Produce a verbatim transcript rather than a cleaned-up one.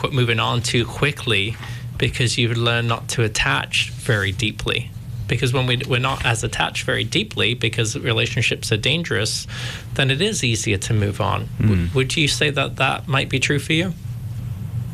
quit moving on too quickly because you've learned not to attach very deeply. Because when we, we're not as attached very deeply because relationships are dangerous, then it is easier to move on. Mm. W- would you say that that might be true for you?